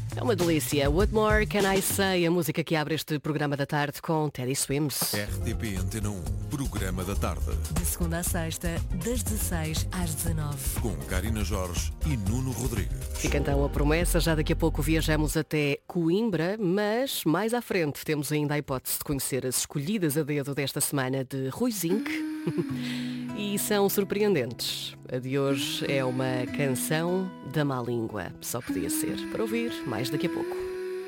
É uma delícia. What More Can I Say? A música que abre este programa da tarde com Teddy Swims. RTP Antena 1, programa da tarde. De segunda à sexta, das 16 às 19. Com Karina Jorge e Nuno Rodrigues. Fica então a promessa, já daqui a pouco viajamos até Coimbra, mas mais à frente temos ainda a hipótese de conhecer as escolhidas a dedo desta semana de Rui Zinc. E são surpreendentes. A de hoje é uma canção da má língua. Só podia ser. Para ouvir mais daqui a pouco.